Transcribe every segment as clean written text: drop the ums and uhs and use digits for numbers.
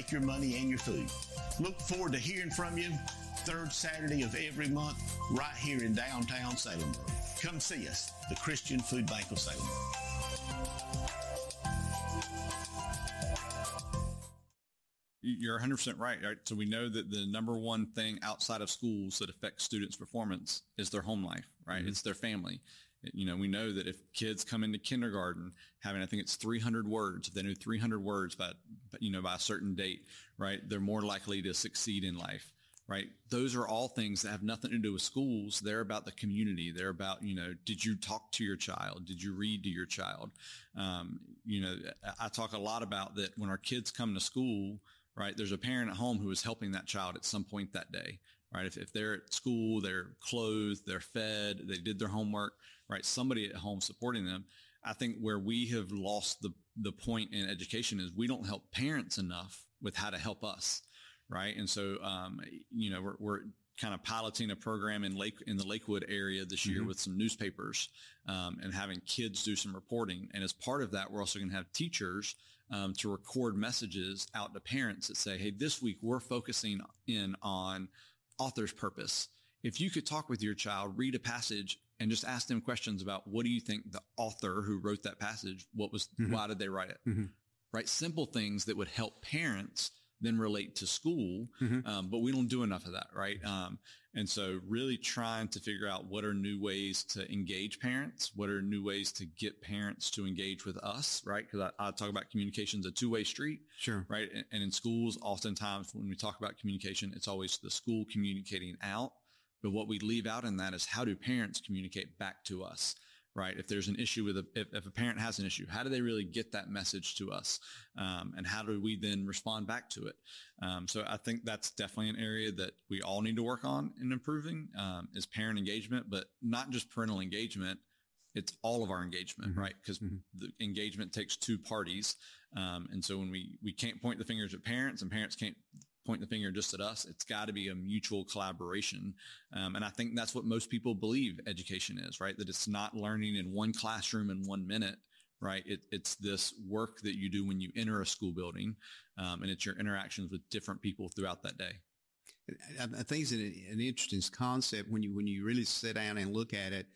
both your money and your food. Look forward to hearing from you third Saturday of every month right here in downtown Salemburg. Come see us, the Christian Food Bank of Salemburg. You're 100% right? So we know that the number one thing outside of schools that affects students' performance is their home life, right? Mm-hmm. It's their family. We know that if kids come into kindergarten having, I think it's 300 words, if they know 300 words by a certain date, right, they're more likely to succeed in life, right? Those are all things that have nothing to do with schools. They're about the community. They're about, did you talk to your child? Did you read to your child? I talk a lot about that when our kids come to school, right? There's a parent at home who is helping that child at some point that day, right? If they're at school, they're clothed, they're fed, they did their homework, right? Somebody at home supporting them. I think where we have lost the point in education is we don't help parents enough with how to help us, right? And so, we're kind of piloting a program in the Lakewood area this year with some newspapers, and having kids do some reporting. And as part of that, we're also going to have teachers, to record messages out to parents that say, hey, this week we're focusing in on author's purpose. If you could talk with your child, read a passage and just ask them questions about what do you think the author who wrote that passage, why did they write it? Mm-hmm. Right? Simple things that would help parents then relate to school. But we don't do enough of that. Right. And so really trying to figure out what are new ways to engage parents, what are new ways to get parents to engage with us. Right. Cause I talk about communication is a two-way street. Sure. Right. And in schools, oftentimes when we talk about communication, it's always the school communicating out. But what we leave out in that is how do parents communicate back to us? Right. If there's an issue if a parent has an issue, how do they really get that message to us? And how do we then respond back to it? So I think that's definitely an area that we all need to work on in improving, is parent engagement, but not just parental engagement. It's all of our engagement, right? Because the engagement takes two parties. And so when we can't point the fingers at parents and parents can't point the finger just at us, it's got to be a mutual collaboration. And I think that's what most people believe education is, right? That it's not learning in one classroom in 1 minute, right? It's this work that you do when you enter a school building, and it's your interactions with different people throughout that day. I think it's an interesting concept when you really sit down and look at it.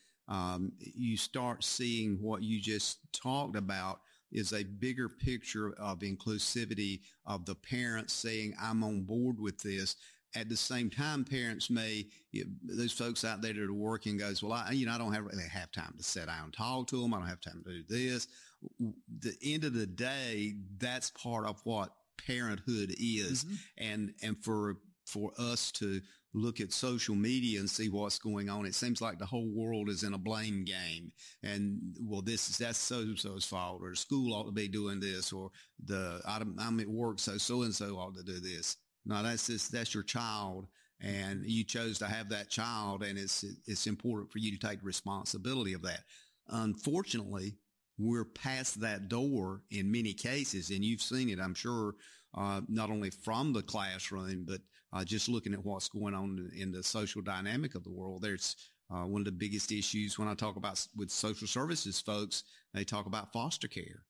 You start seeing what you just talked about is a bigger picture of inclusivity of the parents saying, I'm on board with this. At the same time, parents those folks out there that are working goes, well, I don't really have time to sit down and talk to them. I don't have time to do this. The end of the day, that's part of what parenthood is. And for us to look at social media and see what's going on, it seems like the whole world is in a blame game. And well, that's so-and-so's fault, or school ought to be doing this, or I'm at work, so so-and-so ought to do this. No, that's your child, and you chose to have that child, and it's important for you to take responsibility of that. Unfortunately, we're past that door in many cases, and you've seen it, I'm sure, not only from the classroom, but just looking at what's going on in the social dynamic of the world. There's one of the biggest issues when I talk about with social services folks, they talk about foster care.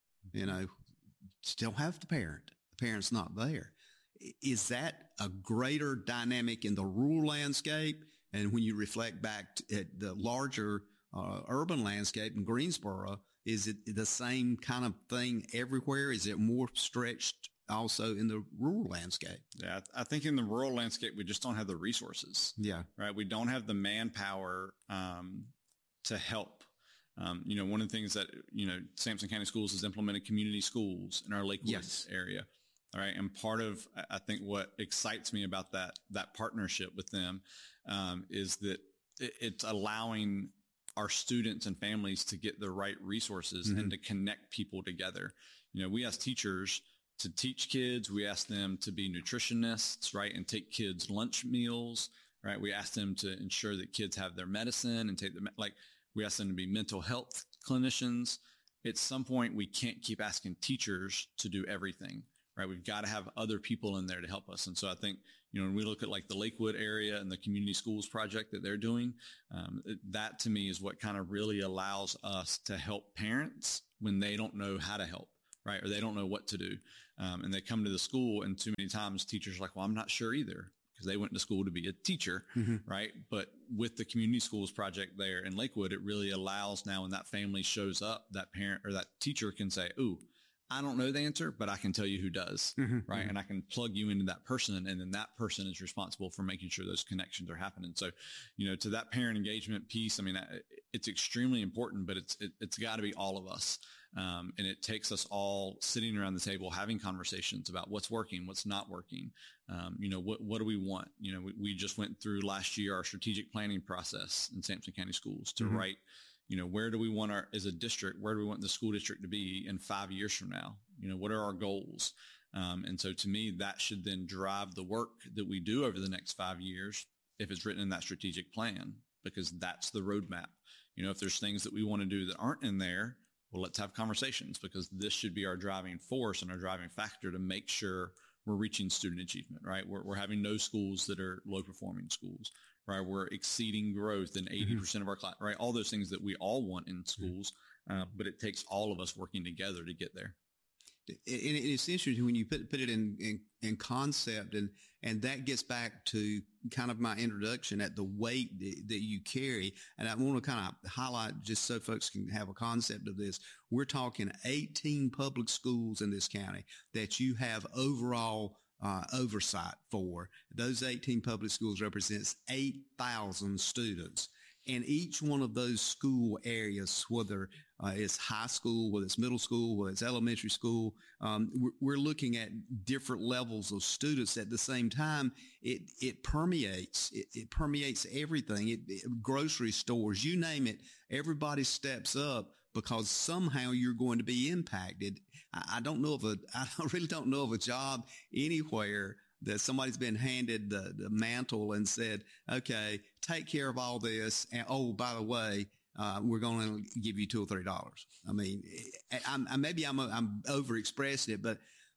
Still have the parent. The parent's not there. Is that a greater dynamic in the rural landscape? And when you reflect back at the larger urban landscape in Greensboro, is it the same kind of thing everywhere? Is it more stretched also in the rural landscape? Yeah, I think in the rural landscape, we just don't have the resources. Yeah. Right. We don't have the manpower to help. One of the things that, Sampson County Schools has implemented community schools in our Lakewood area. All right. And part of, I think what excites me about that partnership with them, is that it's allowing our students and families to get the right resources and to connect people together. We ask teachers to teach kids. We ask them to be nutritionists, right? And take kids' lunch meals, right? We ask them to ensure that kids have their medicine and we ask them to be mental health clinicians. At some point, we can't keep asking teachers to do everything. Right. We've got to have other people in there to help us. And so I think, when we look at like the Lakewood area and the community schools project that they're doing, that to me is what kind of really allows us to help parents when they don't know how to help, right? Or they don't know what to do. And they come to the school, and too many times teachers are like, well, I'm not sure either, because they went to school to be a teacher, right? But with the community schools project there in Lakewood, it really allows now when that family shows up, that parent or that teacher can say, ooh, I don't know the answer, but I can tell you who does, right? And I can plug you into that person, and then that person is responsible for making sure those connections are happening. So, to that parent engagement piece, I mean, it's extremely important, but it's got to be all of us. And it takes us all sitting around the table, having conversations about what's working, what's not working. What do we want? We just went through last year our strategic planning process in Sampson County Schools to write, where do we want as a district, where do we want the school district to be in 5 years from now? What are our goals? And so to me, that should then drive the work that we do over the next 5 years if it's written in that strategic plan, because that's the roadmap. If there's things that we want to do that aren't in there, well, let's have conversations, because this should be our driving force and our driving factor to make sure we're reaching student achievement, right? We're having no schools that are low performing schools, right? We're exceeding growth in 80% of our class, right? All those things that we all want in schools, but it takes all of us working together to get there. And it's interesting when you put it in concept, and that gets back to kind of my introduction at the weight that you carry. And I want to kind of highlight, just so folks can have a concept of this. We're talking 18 public schools in this county that you have overall oversight for. Those 18 public schools represents 8,000 students. And each one of those school areas, whether it's high school, whether it's middle school, whether it's elementary school, we're looking at different levels of students. At the same time, it permeates. It permeates everything. Grocery stores, you name it, everybody steps up because somehow you're going to be impacted. I really don't know of a job anywhere that somebody's been handed the mantle and said, okay, take care of all this. And, oh, by the way, we're going to give you $2 or $3. I mean, maybe I'm overexpressing it,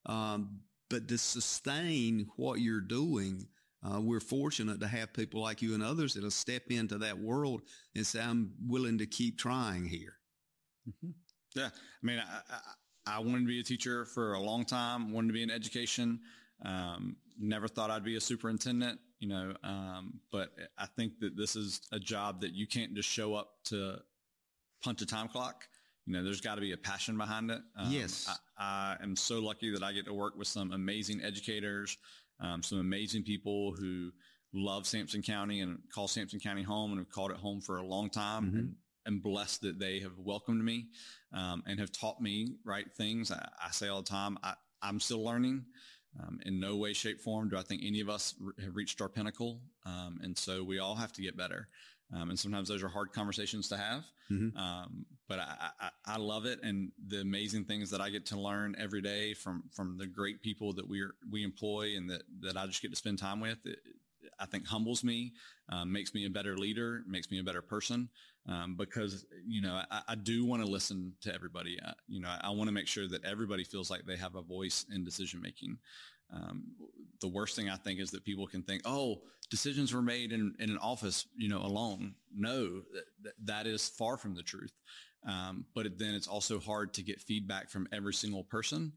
but to sustain what you're doing, we're fortunate to have people like you and others that'll step into that world and say, I'm willing to keep trying here. Yeah. I mean, I wanted to be a teacher for a long time, wanted to be in education. Never thought I'd be a superintendent, but I think that this is a job that you can't just show up to punch a time clock. There's got to be a passion behind it. Yes. I am so lucky that I get to work with some amazing educators, some amazing people who love Sampson County and call Sampson County home and have called it home for a long time, and blessed that they have welcomed me, and have taught me right things. I say all the time, I'm still learning. In no way, shape, form do I think any of us have reached our pinnacle. And so we all have to get better. And sometimes those are hard conversations to have. But I love it. And the amazing things that I get to learn every day from the great people that we employ and that I just get to spend time with, I think humbles me, makes me a better leader, makes me a better person. Because, I do want to listen to everybody. I want to make sure that everybody feels like they have a voice in decision making. The worst thing I think is that people can think, oh, decisions were made in an office, alone. No, that is far from the truth. But then it's also hard to get feedback from every single person.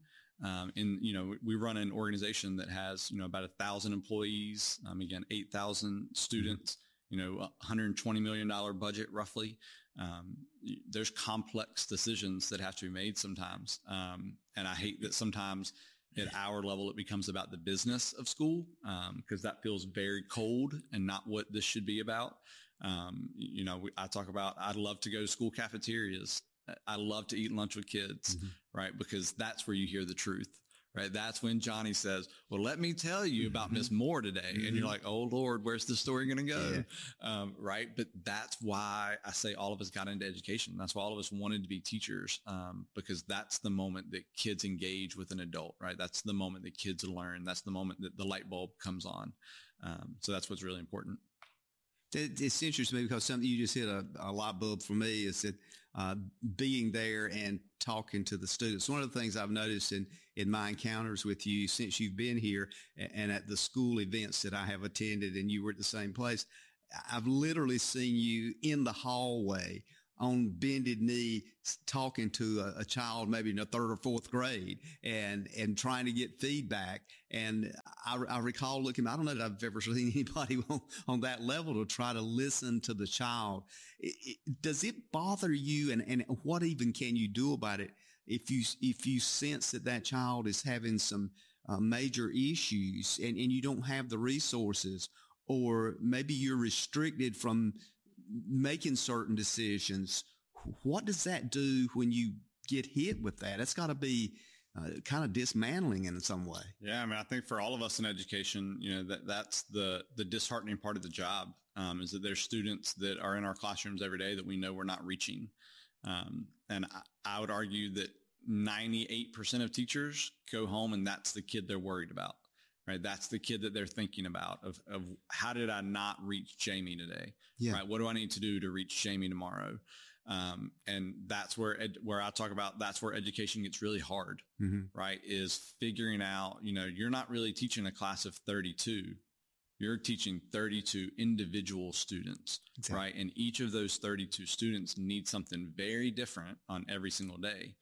We run an organization that has, about 1,000 employees, again, 8,000 students, $120 million budget roughly. There's complex decisions that have to be made sometimes. And I hate that sometimes at our level, it becomes about the business of school, because that feels very cold and not what this should be about. I talk about, I'd love to go to school cafeterias. I love to eat lunch with kids, right? Because that's where you hear the truth, right? That's when Johnny says, well, let me tell you about Miss Moore today. And you're like, oh Lord, where's the story going to go? Yeah. Right. But that's why I say all of us got into education. That's why all of us wanted to be teachers, because that's the moment that kids engage with an adult, right? That's the moment that kids learn. That's the moment that the light bulb comes on. So that's what's really important. It's interesting to me because something you just hit a light bulb for me is that being there and talking to the students. One of the things I've noticed in my encounters with you since you've been here and at the school events that I have attended and you were at the same place, I've literally seen you in the hallway on bended knee talking to a child maybe in the third or fourth grade and trying to get feedback. And I recall looking, I don't know that I've ever seen anybody on that level to try to listen to the child. Does it bother you? And what even can you do about it if you sense that child is having some major issues and you don't have the resources, or maybe you're restricted from making certain decisions? What does that do when you get hit with that? It's got to be kind of dismantling in some way. Yeah. I mean, I think for all of us in education, that's the disheartening part of the job, is that there's students that are in our classrooms every day that we know we're not reaching. And I would argue that 98% of teachers go home and that's the kid they're worried about, right? That's the kid that they're thinking about of how did I not reach Jamie today? Yeah. Right. What do I need to do to reach Jamie tomorrow? And that's where I talk about, that's where education gets really hard, right? Is figuring out, you're not really teaching a class of 32. You're teaching 32 individual students, exactly. Right? And each of those 32 students need something very different on every single day.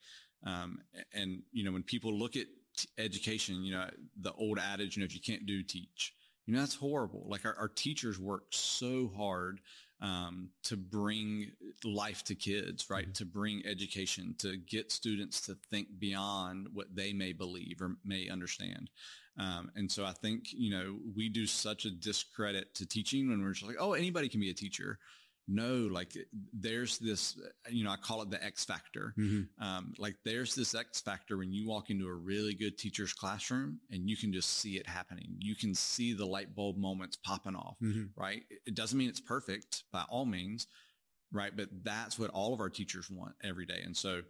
And when people look at education, the old adage, if you can't do, teach, that's horrible. Like our teachers work so hard, to bring life to kids, right? Mm-hmm. To bring education, to get students to think beyond what they may believe or may understand. And so I think, we do such a discredit to teaching when we're just like, oh, anybody can be a teacher. No, like there's this, I call it the X factor. Mm-hmm. Like there's this X factor when you walk into a really good teacher's classroom and you can just see it happening. You can see the light bulb moments popping off, right? It doesn't mean it's perfect by all means, right? But that's what all of our teachers want every day. And so,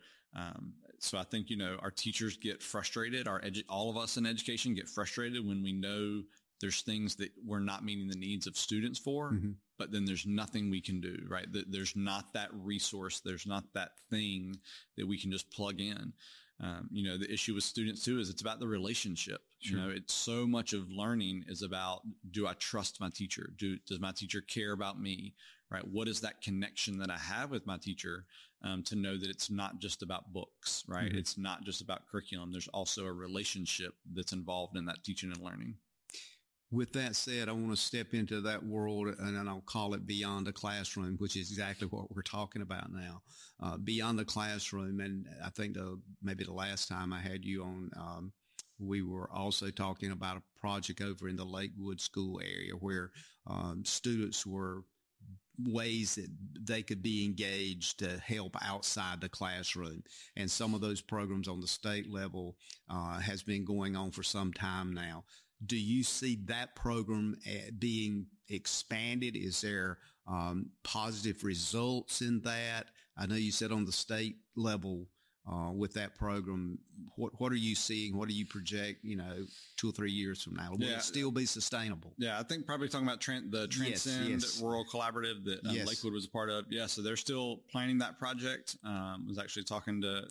so I think, our teachers get frustrated. All of us in education get frustrated when we know there's things that we're not meeting the needs of students for, but then there's nothing we can do, right? There's not that resource. There's not that thing that we can just plug in. The issue with students too is it's about the relationship. Sure. It's so much of learning is about, do I trust my teacher? Does my teacher care about me, right? What is that connection that I have with my teacher, to know that it's not just about books, right? Mm-hmm. It's not just about curriculum. There's also a relationship that's involved in that teaching and learning. With that said, I want to step into that world, and then I'll call it beyond the classroom, which is exactly what we're talking about now. Beyond the classroom, and I think maybe the last time I had you on, we were also talking about a project over in the Lakewood school area where students were ways that they could be engaged to help outside the classroom. And some of those programs on the state level has been going on for some time now. Do you see that program being expanded? Is there positive results in that? I know you said on the state level with that program. What are you seeing? What do you project, 2 or 3 years from now? Will it still be sustainable? Yeah, I think probably talking about the Transcend Rural Collaborative that Lakewood was a part of. Yeah, so they're still planning that project. Was actually talking to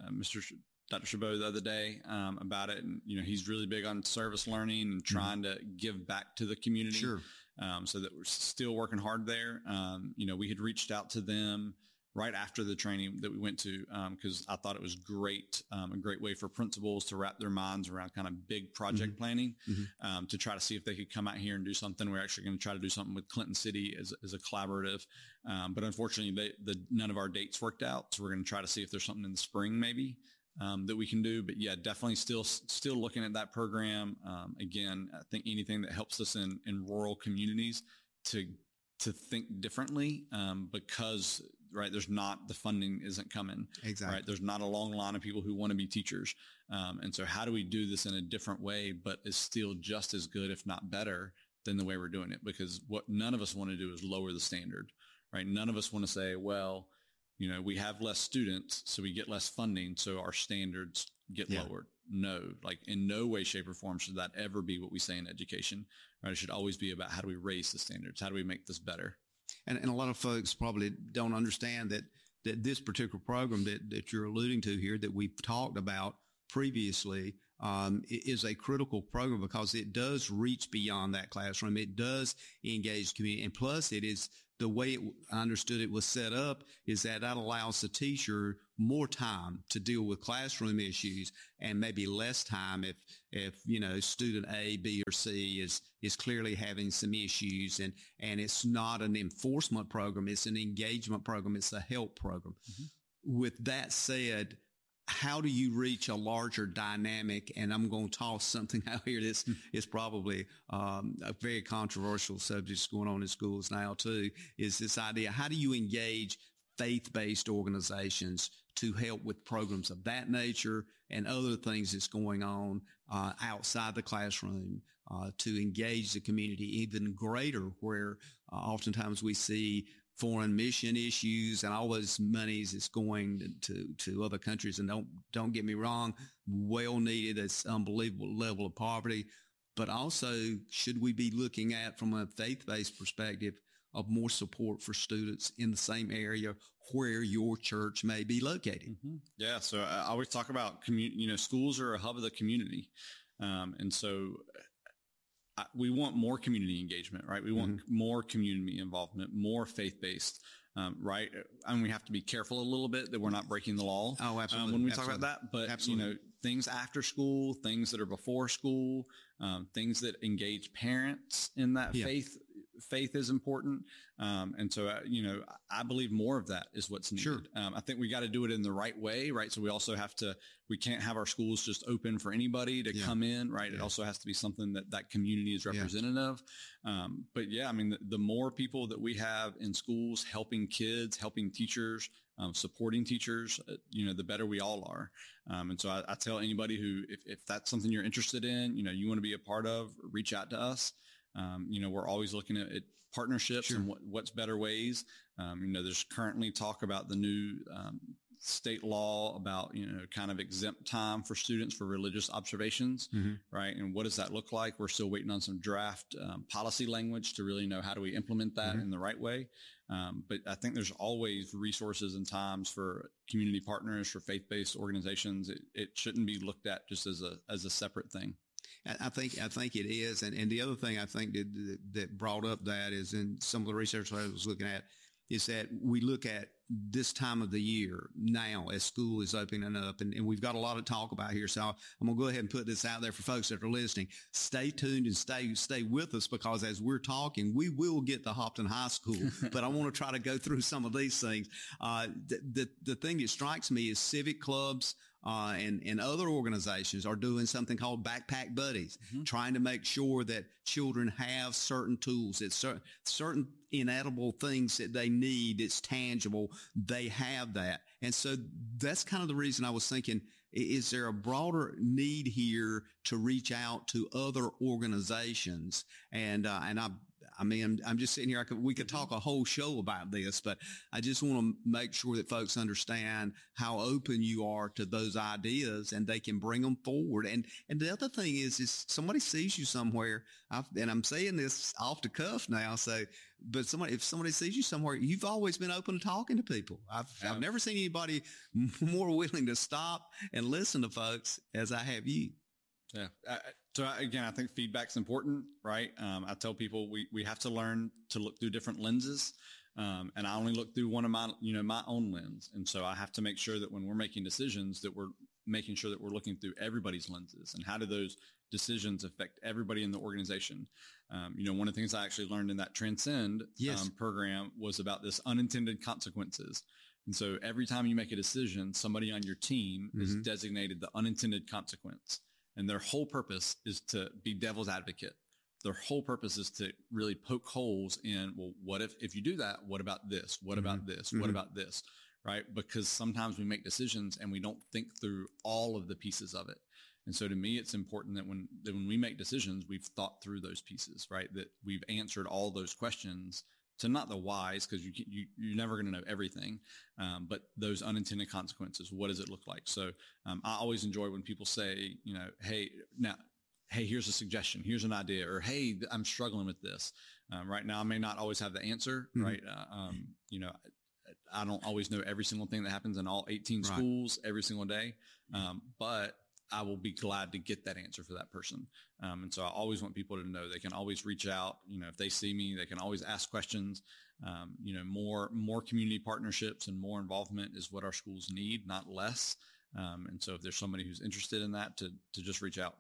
Dr. Chabot the other day about it. And, he's really big on service learning and trying to give back to the community. Sure. So that we're still working hard there. We had reached out to them right after the training that we went to, because I thought it was great, a great way for principals to wrap their minds around kind of big project planning, to try to see if they could come out here and do something. We're actually going to try to do something with Clinton City as a collaborative. But unfortunately, none of our dates worked out. So we're going to try to see if there's something in the spring maybe that we can do. But yeah, definitely still looking at that program. Again, I think anything that helps us in rural communities to think differently, because there's not, the funding isn't coming. Exactly. Right. There's not a long line of people who want to be teachers. And so how do we do this in a different way, but is still just as good, if not better than the way we're doing it? Because what none of us want to do is lower the standard, right? None of us want to say, well, we have less students, so we get less funding, so our standards get lowered. No, in no way, shape, or form should that ever be what we say in education. Right? It should always be about how do we raise the standards? How do we make this better? And a lot of folks probably don't understand that this particular program that you're alluding to here, that we've talked about previously, is a critical program because it does reach beyond that classroom. It does engage the community. And plus it is the way I understood it was set up is that allows the teacher more time to deal with classroom issues and maybe less time if student A, B, or C is clearly having some issues and it's not an enforcement program. It's an engagement program. It's a help program. Mm-hmm. With that said, how do you reach a larger dynamic? And I'm going to toss something out here. This is probably a very controversial subject going on in schools now too, is this idea. How do you engage faith-based organizations to help with programs of that nature and other things that's going on outside the classroom to engage the community even greater, where oftentimes we see foreign mission issues and all those monies is going to other countries. And don't get me wrong, well needed. It's unbelievable level of poverty, but also should we be looking at from a faith-based perspective of more support for students in the same area where your church may be located? Mm-hmm. Yeah. So I always talk about schools are a hub of the community. And so we want more community engagement, right? We want more community involvement, more faith-based, right? And we have to be careful a little bit that we're not breaking the law. Oh, absolutely. When we talk about that, but things after school, things that are before school, things that engage parents in that faith is important. And so, I believe more of that is what's needed. Sure. I think we got to do it in the right way, right? So we also we can't have our schools just open for anybody to come in, right? Yeah. It also has to be something that community is representative of. But the more people that we have in schools helping kids, helping teachers, supporting teachers, the better we all are. And so I tell anybody who, if that's something you're interested in, you want to be a part of, reach out to us. We're always looking at partnerships and what's better ways. There's currently talk about the new state law about, kind of exempt time for students for religious observations, right? And what does that look like? We're still waiting on some draft policy language to really know how do we implement that in the right way. But I think there's always resources and times for community partners, for faith-based organizations. It shouldn't be looked at just as a separate thing. I think it is. And the other thing I think that brought up that is in some of the research I was looking at is that we look at this time of the year now as school is opening up and we've got a lot of talk about here. So I'm going to go ahead and put this out there for folks that are listening. Stay tuned and stay with us because as we're talking, we will get to Hopton High School, but I want to try to go through some of these things. The thing that strikes me is civic clubs, and other organizations are doing something called Backpack Buddies, trying to make sure that children have certain tools, that certain inedible things that they need, it's tangible, they have that. And so that's kind of the reason I was thinking, is there a broader need here to reach out to other organizations? And I'm just sitting here. We could talk a whole show about this, but I just want to make sure that folks understand how open you are to those ideas and they can bring them forward. And the other thing is somebody sees you somewhere, and I'm saying this off the cuff now. But if somebody sees you somewhere, you've always been open to talking to people. I've never seen anybody more willing to stop and listen to folks as I have you. Yeah. So again, I think feedback's important, right? I tell people we have to learn to look through different lenses. And I only look through one of my own lens. And so I have to make sure that when we're making decisions that we're making sure that we're looking through everybody's lenses and how do those decisions affect everybody in the organization. One of the things I actually learned in that Transcend program was about this unintended consequences. And so every time you make a decision, somebody on your team is designated the unintended consequence. And their whole purpose is to be devil's advocate. Their whole purpose is to really poke holes in, well, what if you do that? What about this? What about this? What about this? Right? Because sometimes we make decisions and we don't think through all of the pieces of it. And so to me, it's important that when we make decisions, we've thought through those pieces, right? That we've answered all those questions to not the whys, because you're never going to know everything, but those unintended consequences. What does it look like? So I always enjoy when people say, hey, here's a suggestion, here's an idea, or hey, I'm struggling with this. Right now, I may not always have the answer, right? I don't always know every single thing that happens in all 18 schools every single day, but I will be glad to get that answer for that person. And so I always want people to know they can always reach out. If they see me, they can always ask questions. More community partnerships and more involvement is what our schools need, not less. And so if there's somebody who's interested in that, to just reach out.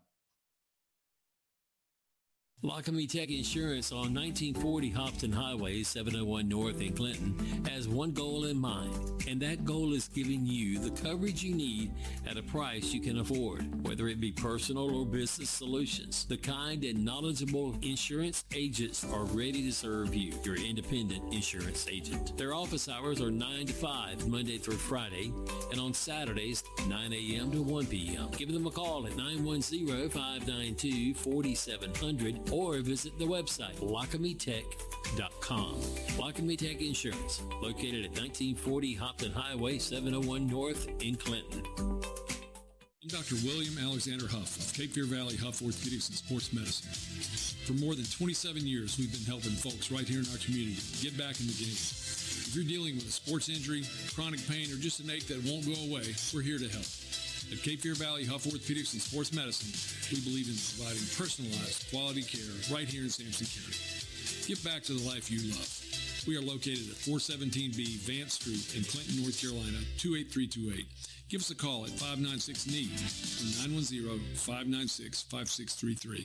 Lockamy Tech Insurance on 1940 Hopton Highway, 701 North in Clinton, has one goal in mind, and that goal is giving you the coverage you need at a price you can afford, whether it be personal or business solutions. The kind and knowledgeable insurance agents are ready to serve you, your independent insurance agent. Their office hours are 9 to 5, Monday through Friday, and on Saturdays, 9 a.m. to 1 p.m. Give them a call at 910-592-4700 or visit the website LockамyTech.com. Lockamy Tech Insurance, located at 1940 Hopton Highway, 701 North in Clinton. I'm Dr. William Alexander Huff of Cape Fear Valley Huff Orthopedics and Sports Medicine. For more than 27 years, we've been helping folks right here in our community get back in the game. If you're dealing with a sports injury, chronic pain, or just an ache that won't go away, we're here to help. At Cape Fear Valley Huff Orthopedics and Sports Medicine, we believe in providing personalized, quality care right here in Sampson County. Get back to the life you love. We are located at 417B Vance Street in Clinton, North Carolina, 28328. Give us a call at 596-KNEE or 910-596-5633.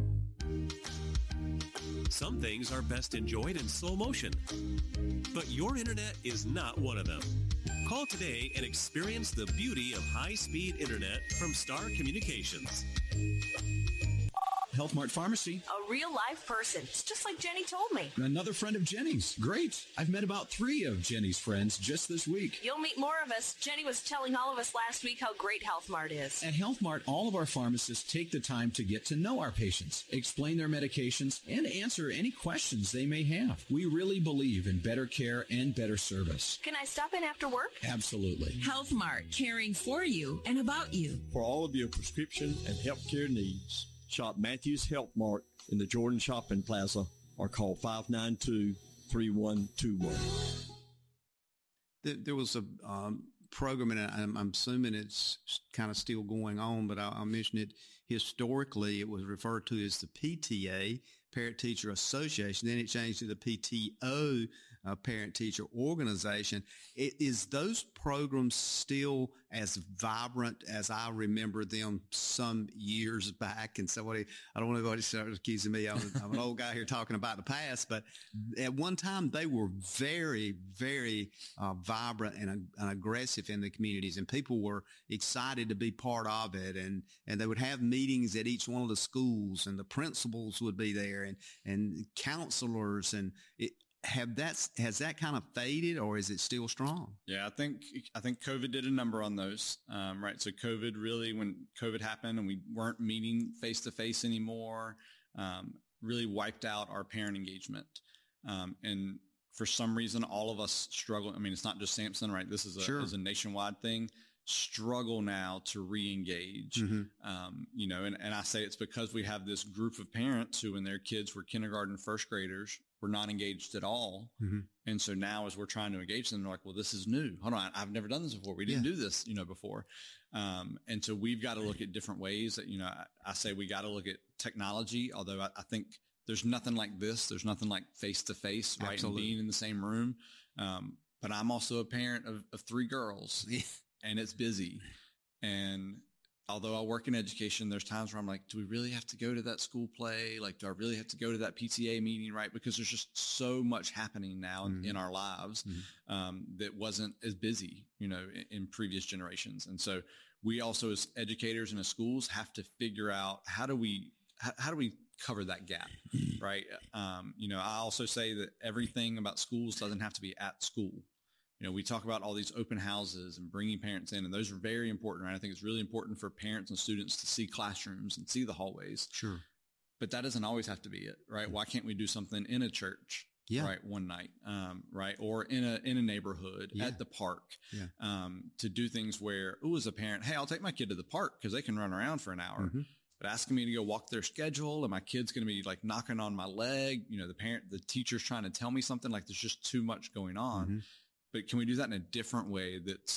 Some things are best enjoyed in slow motion, but your internet is not one of them. Call today and experience the beauty of high-speed internet from Star Communications. Health Mart Pharmacy. A real live person, just like Jenny told me. Another friend of Jenny's. Great. I've met about 3 of Jenny's friends just this week. You'll meet more of us. Jenny was telling all of us last week how great Health Mart is. At Health Mart, all of our pharmacists take the time to get to know our patients, explain their medications, and answer any questions they may have. We really believe in better care and better service. Can I stop in after work? Absolutely. Health Mart, caring for you and about you. For all of your prescription and healthcare needs, shop Matthews Health Mart in the Jordan Shopping Plaza or call 592-3121. There was a program, and I'm assuming it's kind of still going on, but I'll mention it. Historically, it was referred to as the PTA, Parent Teacher Association. Then it changed to the PTO, Parent Teacher Organization. Is those programs still as vibrant as I remember them some years back? And so I don't want to go and start accusing me. I'm an old guy here talking about the past, but at one time they were very, very vibrant and aggressive in the communities, and people were excited to be part of it. And they would have meetings at each one of the schools, and the principals would be there, and counselors, and has that kind of faded, or is it still strong? Yeah, I think COVID did a number on those, right? So COVID really, when COVID happened and we weren't meeting face to face anymore, really wiped out our parent engagement. And for some reason, all of us struggle. I mean, it's not just Sampson, right? This is a nationwide thing. Struggle now to re-engage, and I say it's because we have this group of parents who, when their kids were kindergarten, first graders, were not engaged at all. Mm-hmm. And so now as we're trying to engage them, they're like, well, this is new. Hold on. I've never done this before. We didn't do this, before. And so we've got to look at different ways that, I say we got to look at technology, although I think there's nothing like this. There's nothing like face-to-face, right? And being in the same room. But I'm also a parent of 3 girls. And it's busy. And although I work in education, there's times where I'm like, do we really have to go to that school play? Like, do I really have to go to that PTA meeting? Right. Because there's just so much happening now in our lives, that wasn't as busy, in previous generations. And so we also, as educators and as schools, have to figure out how do we cover that gap? Right. I also say that everything about schools doesn't have to be at school. We talk about all these open houses and bringing parents in, and those are very important, right? I think it's really important for parents and students to see classrooms and see the hallways. Sure. But that doesn't always have to be it, right? Why can't we do something in a church, right, one night, right? Or in a neighborhood, at the park, to do things where, as a parent, hey, I'll take my kid to the park because they can run around for an hour. Mm-hmm. But asking me to go walk their schedule, and my kid's going to be like knocking on my leg, the teacher's trying to tell me something, like there's just too much going on. Mm-hmm. But can we do that in a different way that's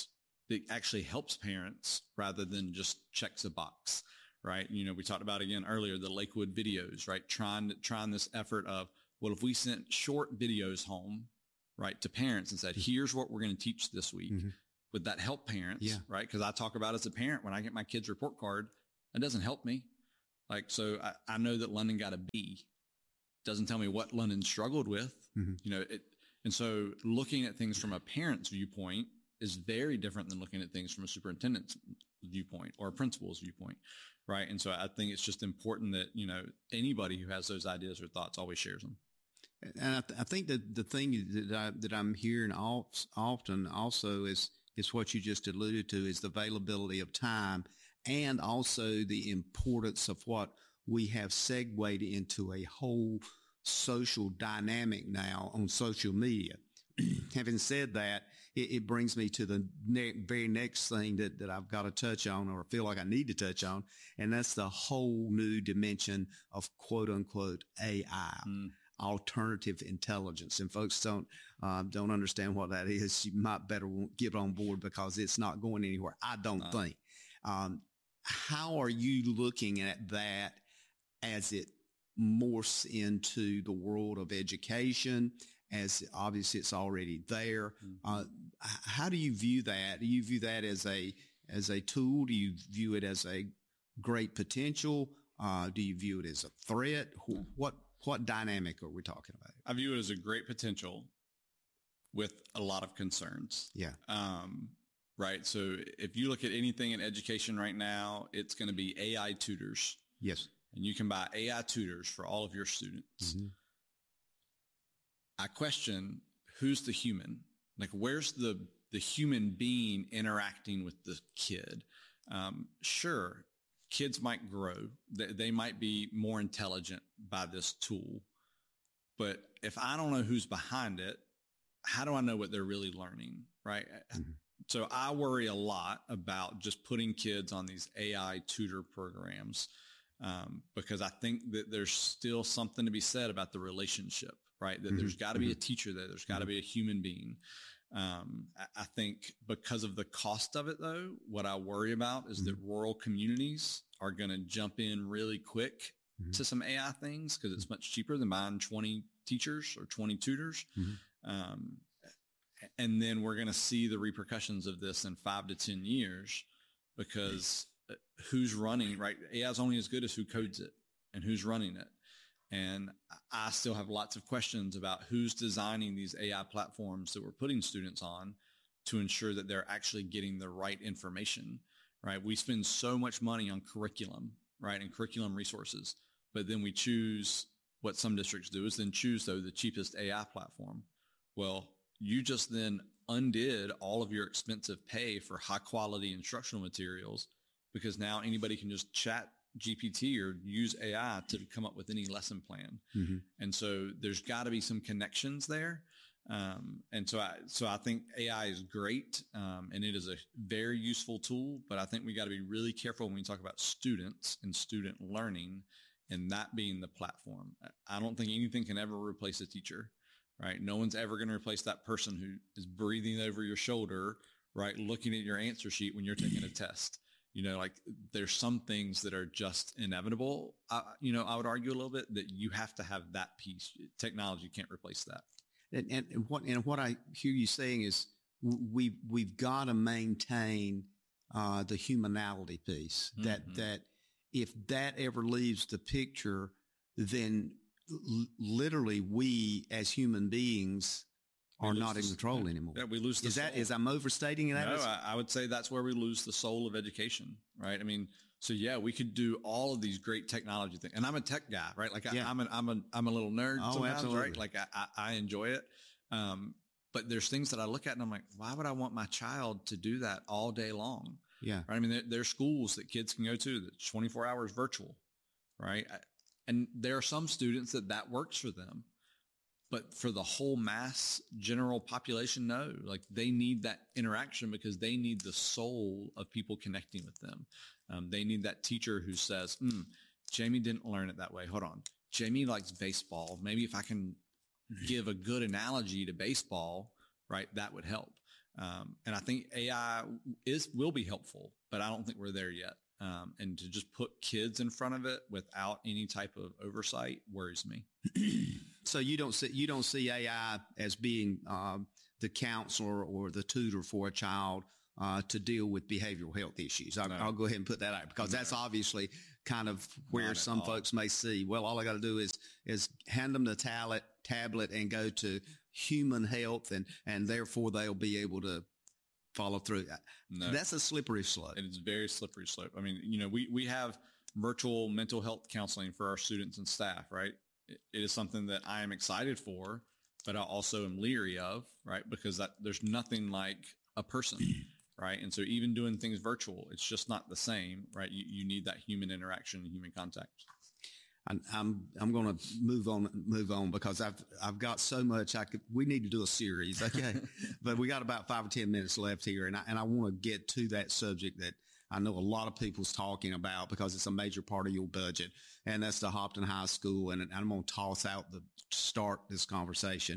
that actually helps parents rather than just checks a box, right? You know, we talked about again earlier, the Lakewood videos, right? Trying this effort of, well, if we sent short videos home, right, to parents and said, here's what we're going to teach this week, would that help parents? Yeah. Right? Because I talk about as a parent, when I get my kid's report card, it doesn't help me. Like, so I know that London got a B. Doesn't tell me what London struggled with, you know, and so looking at things from a parent's viewpoint is very different than looking at things from a superintendent's viewpoint or a principal's viewpoint. Right. And so I think it's just important that, you know, anybody who has those ideas or thoughts always shares them. And I think that the thing that I'm hearing often also is what you just alluded to, is the availability of time, and also the importance of what we have segued into a whole social dynamic now on social media. Having said that, it brings me to the very next thing that I've got to touch on, or feel like I need to touch on, and that's the whole new dimension of quote unquote AI. Alternative intelligence. And folks don't understand what that is. You might better get on board, because it's not going anywhere, I don't think. How are you looking at that as it morphs into the world of education, as obviously it's already there? How do you view that? Do you view that as a tool? Do you view it as a great potential? Do you view it as a threat? What dynamic are we talking about? I view it as a great potential with a lot of concerns. Yeah. Right. So if you look at anything in education right now, it's going to be AI tutors. Yes. And you can buy AI tutors for all of your students. I question, who's the human? Like, where's the human being interacting with the kid? Sure, kids might grow. They might be more intelligent by this tool. But if I don't know who's behind it, how do I know what they're really learning? Right. So I worry a lot about just putting kids on these AI tutor programs, because I think that there's still something to be said about the relationship, right? That there's got to be a teacher there. There's got to be a human being. I think because of the cost of it, though, what I worry about is that rural communities are going to jump in really quick to some AI things, because it's much cheaper than buying 20 teachers or 20 tutors. And then we're going to see the repercussions of this in 5 to 10 years, because who's running, right? AI is only as good as who codes it and who's running it. And I still have lots of questions about who's designing these AI platforms that we're putting students on to ensure that they're actually getting the right information, right? We spend so much money on curriculum, right? And curriculum resources, but then we choose, what some districts do is then choose, though, the cheapest AI platform. Well, you just then undid all of your expensive pay for high quality instructional materials, because now anybody can just chat GPT or use AI to come up with any lesson plan. And so there's got to be some connections there. And so I think AI is great, and it is a very useful tool, but I think we got to be really careful when we talk about students and student learning, and that being the platform. I don't think anything can ever replace a teacher, right? No one's ever going to replace that person who is breathing over your shoulder, right? Looking at your answer sheet when you're taking a test. You know, like, there's some things that are just inevitable. I would argue a little bit that you have to have that piece. Technology can't replace that. And what I hear you saying is we've got to maintain the humanality piece. That if that ever leaves the picture, then literally we as human beings are not in control anymore. Yeah, we lose the soul. Is I'm overstating that? No, I would say that's where we lose the soul of education, right? I mean, so yeah, we could do all of these great technology things, and I'm a tech guy, right? Like I'm a little nerd sometimes, absolutely. Right? Like I enjoy it. But there's things that I look at and I'm like, why would I want my child to do that all day long? Yeah. Right? I mean, there's schools that kids can go to that's 24 hours virtual, right? And there are some students that works for them. But for the whole mass general population, no, like they need that interaction, because they need the soul of people connecting with them. They need that teacher who says, Jamie didn't learn it that way. Hold on. Jamie likes baseball. Maybe if I can give a good analogy to baseball, right, that would help. And I think AI will be helpful, but I don't think we're there yet. And to just put kids in front of it without any type of oversight worries me. So you don't see AI as being the counselor or the tutor for a child to deal with behavioral health issues. I'll go ahead and put that out because that's obviously kind of where some folks may see, well, all I got to do is hand them the tablet and go to human health and therefore they'll be able to follow through. No, that's a slippery slope. It is a very slippery slope. I mean, we have virtual mental health counseling for our students and staff, right? It is something that I am excited for, but I also am leery of, right? Because there's nothing like a person, right? And so even doing things virtual, it's just not the same, right? You need that human interaction and human contact. I'm going to move on because I've got so much we need to do a series. Okay. But we got about 5 or 10 minutes left here. And I want to get to that subject that I know a lot of people's talking about because it's a major part of your budget. And that's the Hopton High School. And I'm going to toss out start this conversation,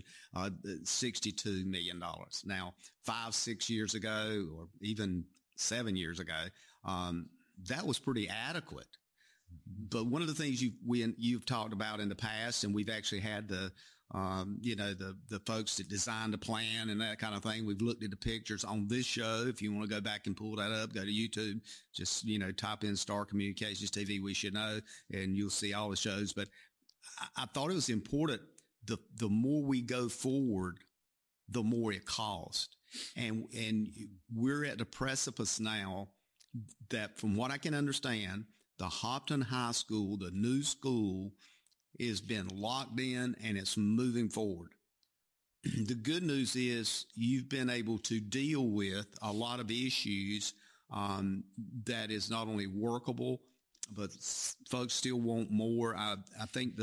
$62 million. Now, 5-6 years ago, or even 7 years ago, that was pretty adequate. But one of the things you've talked about in the past, and we've actually had the folks that designed the plan and that kind of thing. We've looked at the pictures on this show. If you want to go back and pull that up, go to YouTube, just, type in Star Communications TV, We Should Know, and you'll see all the shows. But I thought it was important. The more we go forward, the more it costs. And we're at the precipice now that, from what I can understand, the Hopton High School, the new school, has been locked in and it's moving forward. The good news is you've been able to deal with a lot of issues that is not only workable, but folks still want more. I think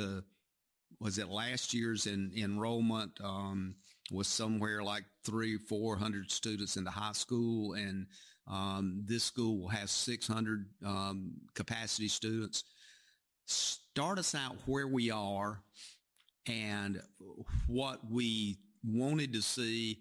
last year's enrollment was somewhere like 300-400 students in the high school, and this school will have 600 capacity students. Start us out where we are and what we wanted to see,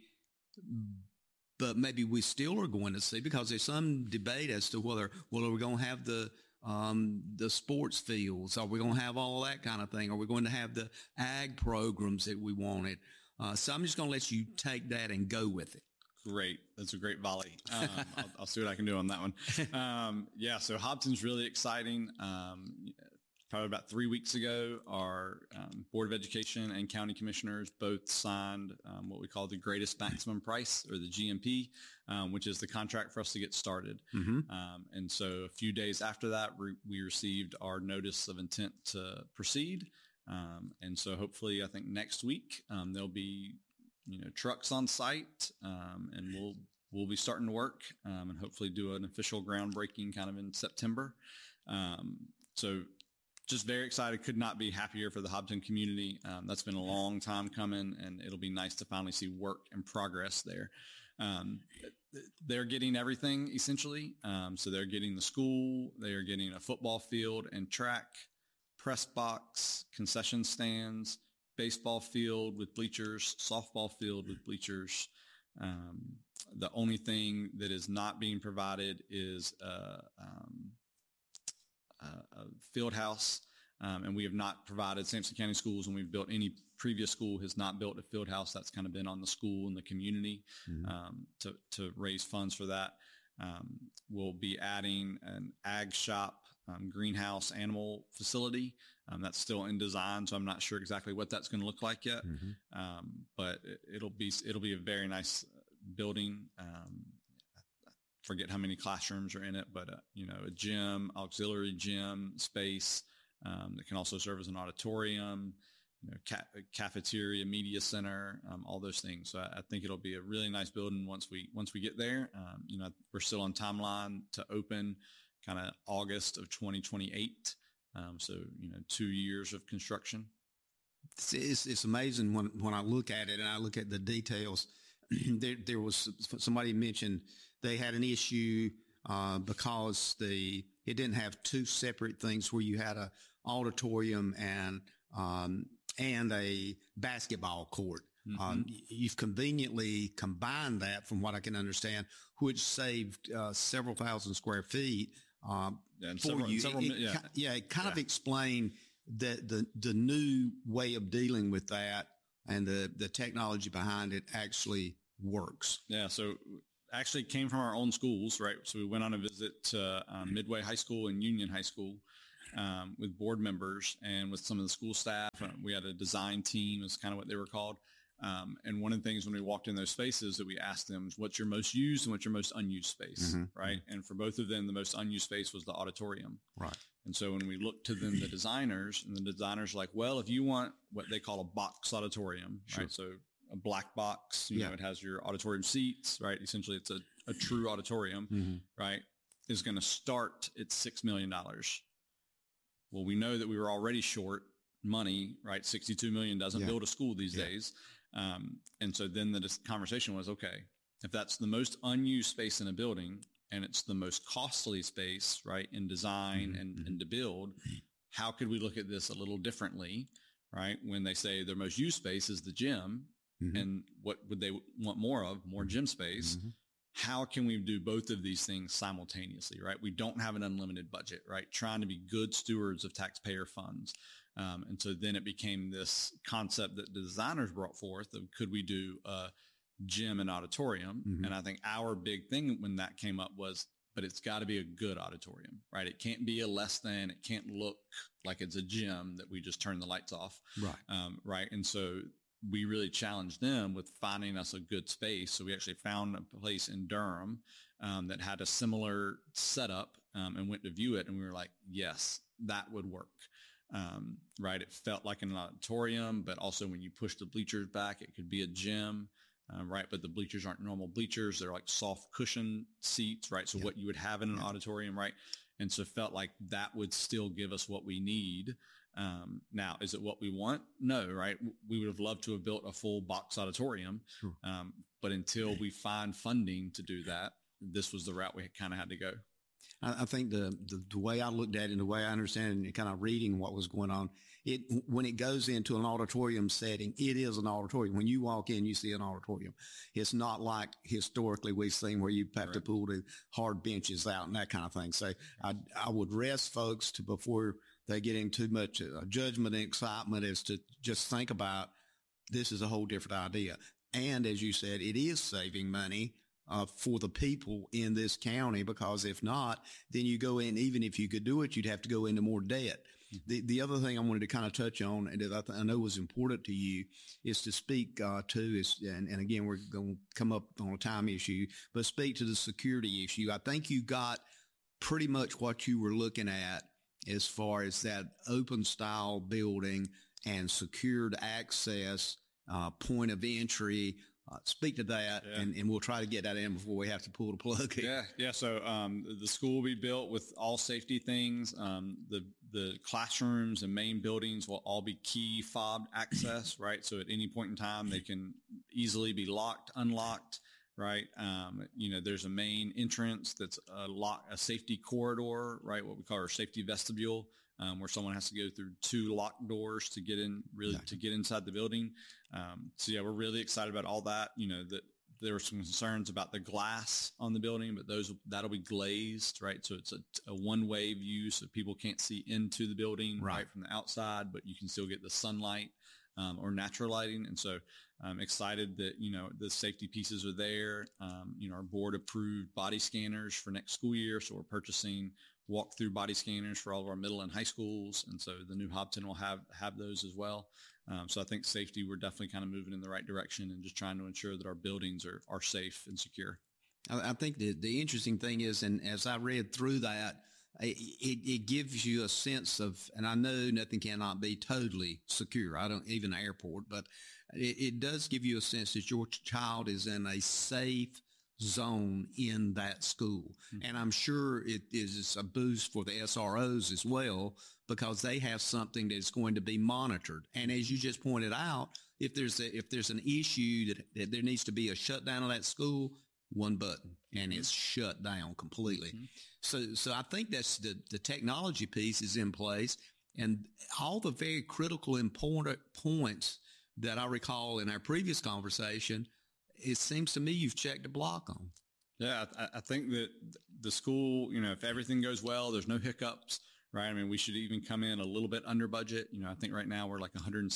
but maybe we still are going to see, because there's some debate as to whether, are we going to have the sports fields? Are we going to have all that kind of thing? Are we going to have the ag programs that we wanted? So I'm just going to let you take that and go with it. Great. That's a great volley. I'll see what I can do on that one. So Hopton's really exciting. Probably about 3 weeks ago, our Board of Education and county commissioners both signed what we call the greatest maximum price, or the GMP, which is the contract for us to get started. Mm-hmm. And so a few days after that, we received our notice of intent to proceed. And so hopefully, I think next week, there'll be trucks on site, and we'll be starting to work, and hopefully do an official groundbreaking kind of in September. So just very excited. Could not be happier for the Hopton community. That's been a long time coming, and it'll be nice to finally see work and progress there. They're getting everything essentially. So they're getting the school, they are getting a football field and track, press box, concession stands, baseball field with bleachers, softball field with bleachers. The only thing that is not being provided is a field house. And we have not provided, Sampson County Schools, when we've built any previous school, has not built a field house. That's kind of been on the school and the community, to raise funds for that. We'll be adding an ag shop, greenhouse, animal facility. That's still in design, so I'm not sure exactly what that's going to look like yet. Mm-hmm. But it'll be a very nice building. I forget how many classrooms are in it, but a gym, auxiliary gym space that can also serve as an auditorium, cafeteria, media center, all those things. So I think it'll be a really nice building once we get there. We're still on timeline to open kind of August of 2028. So 2 years of construction. It's amazing when I look at it and I look at the details. There was somebody mentioned they had an issue because it didn't have two separate things where you had a auditorium and a basketball court. Mm-hmm. You've conveniently combined that, from what I can understand, which saved several thousand square feet for you. It kind of explained that the new way of dealing with that and the technology behind it actually works. Yeah. So actually came from our own schools, right? So we went on a visit to Midway High School and Union High School with board members and with some of the school staff. We had a design team, is kind of what they were called. And one of the things when we walked in those spaces that we asked them is, what's your most used and what's your most unused space, right? And for both of them, the most unused space was the auditorium. Right. And so when we looked to them, the designers were like, well, if you want what they call a box auditorium, right? So a black box, you know, it has your auditorium seats, right? Essentially it's a true auditorium, right? Is going to start at $6 million. Well, we know that we were already short money, right? $62 million doesn't build a school these days. And so then the conversation was, okay, if that's the most unused space in a building and it's the most costly space, right, in design and to build, how could we look at this a little differently, right? When they say their most used space is the gym, and what would they want more of? More gym space. How can we do both of these things simultaneously, right? We don't have an unlimited budget, right? Trying to be good stewards of taxpayer funds. And so then it became this concept that the designers brought forth of, could we do a gym and auditorium? And I think our big thing when that came up was, but it's got to be a good auditorium, right? It can't be a less than, it can't look like it's a gym that we just turn the lights off. Right. Right. And so we really challenged them with finding us a good space. So we actually found a place in Durham that had a similar setup and went to view it. And we were like, yes, that would work. Right. It felt like an auditorium, but also when you push the bleachers back, it could be a gym. Right. But the bleachers aren't normal bleachers. They're like soft cushion seats. Right. So what you would have in an auditorium. Right. And so felt like that would still give us what we need. Now, is it what we want? No, right? We would have loved to have built a full box auditorium. Sure. But until we find funding to do that, this was the route we kind of had to go. I think the way I looked at it and the way I understand it and kind of reading what was going on, when it goes into an auditorium setting, it is an auditorium. When you walk in, you see an auditorium. It's not like historically we've seen where you have to pull the hard benches out and that kind of thing. So I would rest folks to, before they get in too much judgment and excitement, is to just think about, this is a whole different idea. And as you said, it is saving money for the people in this county, because if not, then you go in, even if you could do it, you'd have to go into more debt. The other thing I wanted to kind of touch on, and that I know was important to you, is to speak to is, and again, we're going to come up on a time issue, but speak to the security issue. I think you got pretty much what you were looking at as far as that open style building and secured access, point of entry. Speak to that, and we'll try to get that in before we have to pull the plug here. Yeah. So the school will be built with all safety things. The classrooms and main buildings will all be key fobbed access, right? So at any point in time, they can easily be locked, unlocked, right? There's a main entrance that's a safety corridor, right? What we call our safety vestibule, where someone has to go through two locked doors to get in, to get inside the building. We're really excited about all that. That there were some concerns about the glass on the building, but that'll be glazed, right? So it's a one-way view, so people can't see into the building right from the outside, but you can still get the sunlight or natural lighting. And so I'm excited that, the safety pieces are there. Our board approved body scanners for next school year. So we're purchasing walk-through body scanners for all of our middle and high schools. And so the new Hobson will have those as well. So I think safety, we're definitely kind of moving in the right direction and just trying to ensure that our buildings are safe and secure. I think the interesting thing is, and as I read through that, it gives you a sense of, and I know nothing cannot be totally secure. I don't, even the airport, but it does give you a sense that your child is in a safe zone in that school. And I'm sure it is a boost for the SROs as well, because they have something that's going to be monitored. And as you just pointed out, if there's an issue that there needs to be a shutdown of that school, one button and it's shut down completely. So I think that's the technology piece is in place, and all the very critical important points that I recall in our previous conversation, it seems to me you've checked a block on. Yeah, I think that the school, if everything goes well, there's no hiccups, right? I mean, we should even come in a little bit under budget. I think right now we're like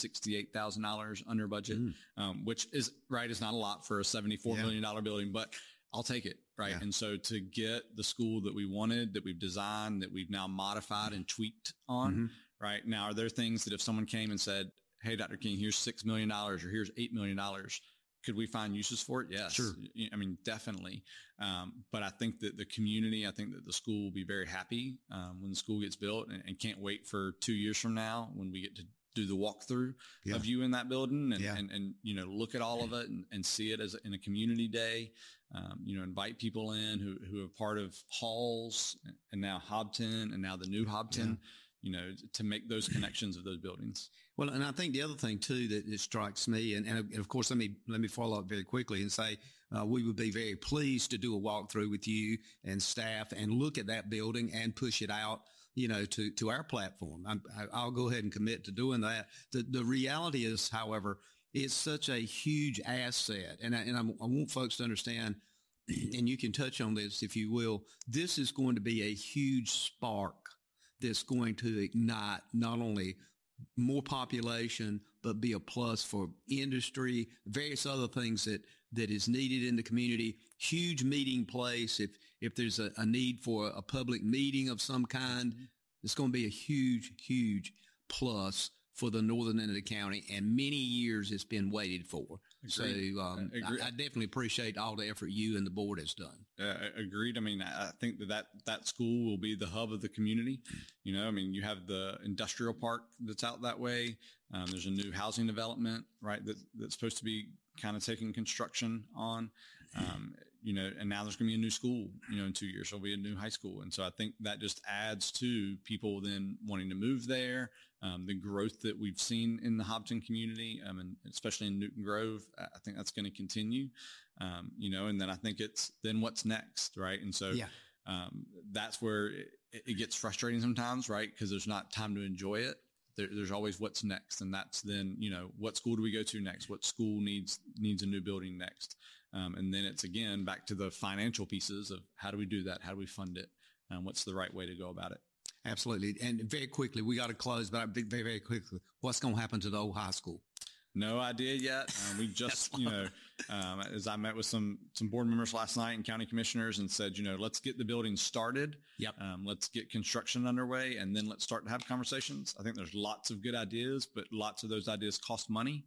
$168,000 under budget, which is not a lot for a $74 million building, but I'll take it, right? Yeah. And so to get the school that we wanted, that we've designed, that we've now modified and tweaked on, right? Now, are there things that if someone came and said, hey, Dr. King, here's $6 million or here's $8 million, could we find uses for it? Yes. Sure. I mean, definitely. But I think that the community, I think that the school will be very happy when the school gets built and can't wait for 2 years from now when we get to do the walkthrough of you in that building and look at all of it and see it as in a community day, invite people in who are part of Halls and now Hobton and now the new Hobton, to make those connections of those buildings. Well, and I think the other thing too that strikes me, and of course, let me follow up very quickly and say we would be very pleased to do a walkthrough with you and staff and look at that building and push it out, to our platform. I'll go ahead and commit to doing that. The reality is, however, it's such a huge asset, and I want folks to understand, and you can touch on this if you will. This is going to be a huge spark that's going to ignite not only more population, but be a plus for industry, various other things that is needed in the community. Huge meeting place. If there's a need for a public meeting of some kind, it's going to be a huge, huge plus for the northern end of the county, and many years it's been waited for. Agreed. So I definitely appreciate all the effort you and the board has done. Agreed. I mean, I think that school will be the hub of the community. You have the industrial park that's out that way. There's a new housing development, right, that's supposed to be kind of taking construction on, and now there's going to be a new school, in 2 years, there'll be a new high school. And so I think that just adds to people then wanting to move there. The growth that we've seen in the Hobton community, and especially in Newton Grove, I think that's going to continue, and then I think it's then what's next, right? And so that's where it gets frustrating sometimes, right? Because there's not time to enjoy it. There's always what's next, and that's then, what school do we go to next? What school needs a new building next? And then it's, again, back to the financial pieces of how do we do that? How do we fund it? What's the right way to go about it? Absolutely. And very quickly, we got to close, but very, very quickly, what's going to happen to the old high school? No idea yet. We just, as I met with some board members last night and county commissioners and said, let's get the building started. Yep. Let's get construction underway, and then let's start to have conversations. I think there's lots of good ideas, but lots of those ideas cost money.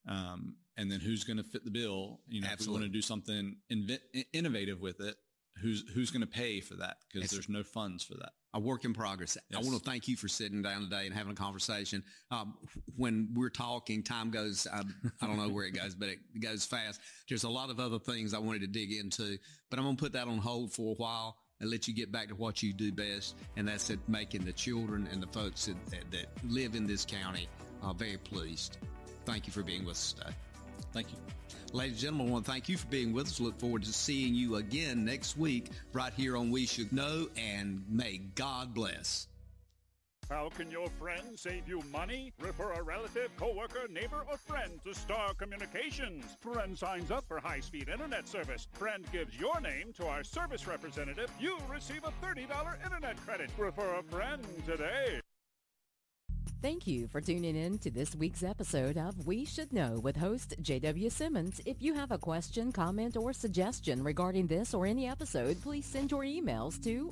And then who's going to fit the bill? If we want to do something innovative with it, who's going to pay for that? Because there's no funds for that. A work in progress. Yes. I want to thank you for sitting down today and having a conversation. When we're talking, time goes, I don't know where it goes, but it goes fast. There's a lot of other things I wanted to dig into, but I'm going to put that on hold for a while and let you get back to what you do best, and that's at making the children and the folks that live in this county very pleased. Thank you for being with us today. Thank you. Ladies and gentlemen, I want to thank you for being with us. Look forward to seeing you again next week right here on We Should Know, and may God bless. How can your friend save you money? Refer a relative, coworker, neighbor, or friend to Star Communications. Friend signs up for high-speed internet service. Friend gives your name to our service representative. You receive a $30 internet credit. Refer a friend today. Thank you for tuning in to this week's episode of We Should Know with host J.W. Simmons. If you have a question, comment, or suggestion regarding this or any episode, please send your emails to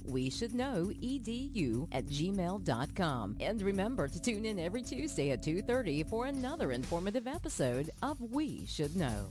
weshouldknowedu@gmail.com. And remember to tune in every Tuesday at 2:30 for another informative episode of We Should Know.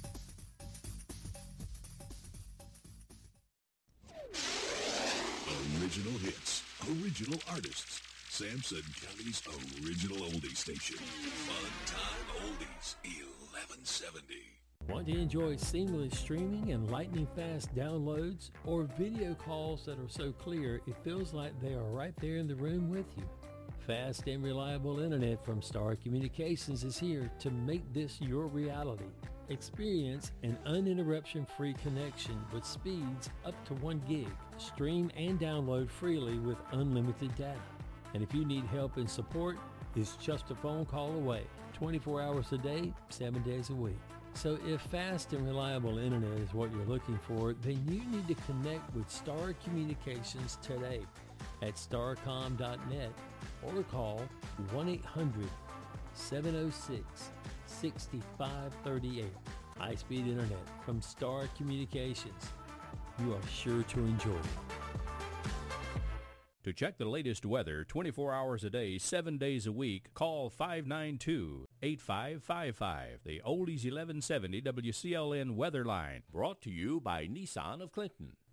Original hits, original artists. Sampson County's original oldie station. Fun Time Oldies, 1170. Want to enjoy seamless streaming and lightning-fast downloads, or video calls that are so clear it feels like they are right there in the room with you? Fast and reliable internet from Star Communications is here to make this your reality. Experience an uninterruption-free connection with speeds up to 1 gig. Stream and download freely with unlimited data. And if you need help and support, it's just a phone call away. 24 hours a day, 7 days a week. So if fast and reliable internet is what you're looking for, then you need to connect with Star Communications today at starcom.net or call 1-800-706-6538. High-speed internet from Star Communications. You are sure to enjoy it. To check the latest weather 24 hours a day, 7 days a week, call 592-8555. The Oldies 1170 WCLN Weather Line. Brought to you by Nissan of Clinton.